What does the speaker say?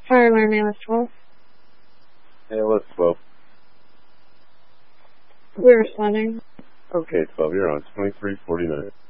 Sorry, my name is 12. ALS 12. We're responding. Okay, 12, you're on. 2349.